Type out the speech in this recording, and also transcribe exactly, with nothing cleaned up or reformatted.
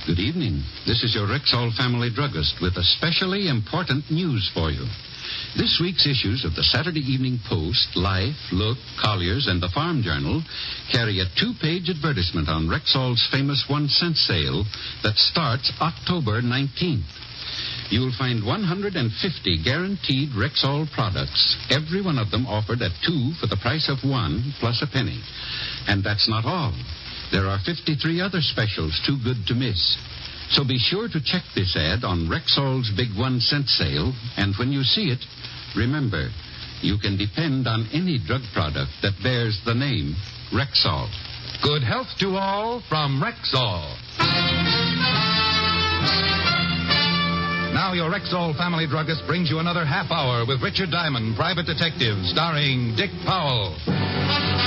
Good evening. This is your Rexall family druggist with especially important news for you. This week's issues of the Saturday Evening Post, Life, Look, Collier's, and the Farm Journal carry a two-page advertisement on Rexall's famous one-cent sale that starts October nineteenth. You'll find one hundred fifty guaranteed Rexall products, every one of them offered at two for the price of one plus a penny. And that's not all. There are fifty-three other specials too good to miss. So be sure to check this ad on Rexall's big one-cent sale, and when you see it, remember, you can depend on any drug product that bears the name Rexall. Good health to all from Rexall. Now your Rexall family druggist brings you another half hour with Richard Diamond, Private Detective, starring Dick Powell.